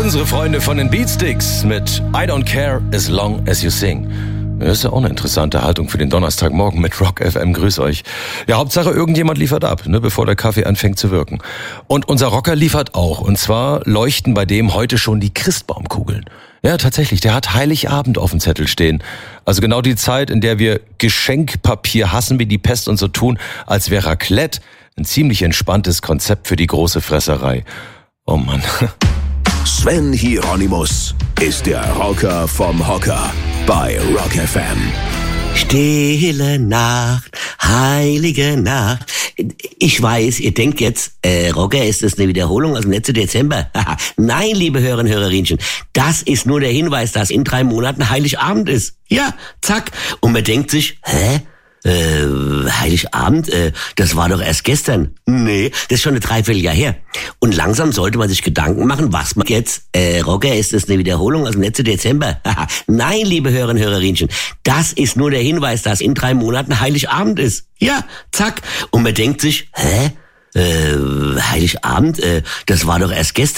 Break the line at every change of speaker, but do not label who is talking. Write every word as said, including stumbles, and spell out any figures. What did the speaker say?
Unsere Freunde von den Beatsticks mit I Don't Care As Long As You Sing. Das ist ja auch eine interessante Haltung für den Donnerstagmorgen mit Rock F M. Grüß euch. Ja, Hauptsache irgendjemand liefert ab, ne, bevor der Kaffee anfängt zu wirken. Und unser Rocker liefert auch. Und zwar leuchten bei dem heute schon die Christbaumkugeln. Ja, tatsächlich, der hat Heiligabend auf dem Zettel stehen. Also genau die Zeit, in der wir Geschenkpapier hassen wie die Pest und so tun, als wäre Raclette ein ziemlich entspanntes Konzept für die große Fresserei. Oh Mann.
Sven Hieronymus ist der Rocker vom Hocker bei Rock F M.
Stille Nacht, heilige Nacht. Ich weiß, ihr denkt jetzt, äh, Rocker, ist das eine Wiederholung aus dem letzten Dezember? Nein, liebe Hörerinnen und Hörerinchen, das ist nur der Hinweis, dass in drei Monaten Heiligabend ist. Ja, zack. Und man denkt sich, hä? Äh, Heiligabend, äh, das war doch erst gestern. Nee, das ist schon ein Dreivierteljahr her. Und langsam sollte man sich Gedanken machen, was man jetzt, äh, Rocker, ist das eine Wiederholung aus dem letzten Dezember? Nein, liebe Hörerinnen und Hörerinchen, das ist nur der Hinweis, dass in drei Monaten Heiligabend ist. Ja, zack. Und man denkt sich, hä? Äh, Heiligabend, äh, das war doch erst gestern.